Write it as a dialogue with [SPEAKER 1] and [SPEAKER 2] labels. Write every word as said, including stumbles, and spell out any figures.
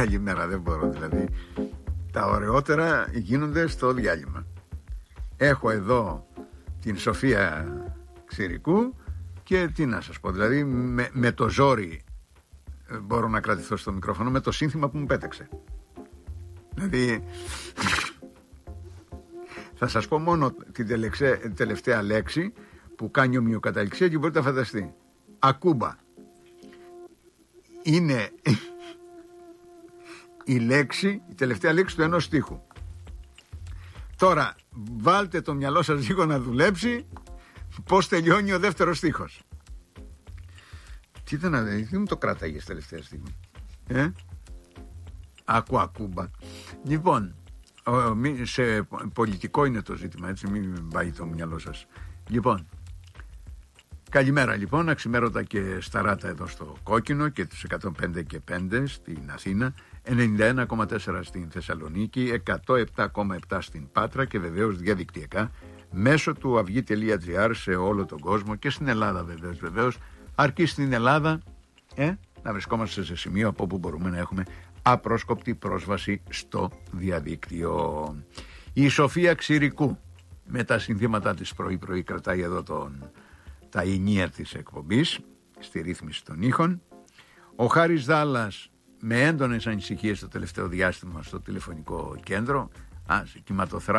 [SPEAKER 1] καλημέρα, δεν μπορώ. Δηλαδή, τα ωραιότερα γίνονται στο διάλειμμα. Έχω εδώ την Σοφία Ξηρικού και τι να σας πω, δηλαδή με, με το ζόρι μπορώ να κρατηθώ στο μικρόφωνο με το σύνθημα που μου πέταξε. Δηλαδή θα σας πω μόνο την τελευταία λέξη που κάνει ομοιοκαταληξία και μπορείτε να φανταστεί. Ακούμπα. Είναι η λέξη, η τελευταία λέξη του ενός στίχου. Τώρα βάλτε το μυαλό σας λίγο να δουλέψει πώς τελειώνει ο δεύτερος στίχος. Τι ήταν να δει, τι μου το κράταγες τελευταία στιγμή. Ε? Ακού ακούμπα. Λοιπόν, σε πολιτικό είναι το ζήτημα, έτσι, μην πάει το μυαλό σας. Λοιπόν, καλημέρα λοιπόν, αξιμέρωτα και σταράτα εδώ στο Κόκκινο και τους εκατόν πέντε και πέντε στην Αθήνα, ενενήντα ένα κόμμα τέσσερα στην Θεσσαλονίκη, εκατόν επτά κόμμα επτά στην Πάτρα και βεβαίως διαδικτυακά μέσω του αυγή τελεία τζι άρ σε όλο τον κόσμο και στην Ελλάδα βεβαίως, βεβαίως αρκεί στην Ελλάδα ε, να βρισκόμαστε σε σημείο από όπου μπορούμε να έχουμε απρόσκοπτη πρόσβαση στο διαδίκτυο. Η Σοφία Ξηρικού με τα συνθήματα της πρωί-πρωί κρατάει εδώ τον, τα ενία της εκπομπής στη ρύθμιση των ήχων. Ο Χάρης Δάλλας με έντονες ανησυχίες το τελευταίο διάστημα στο τηλεφωνικό κέντρο, α, κυματοθρά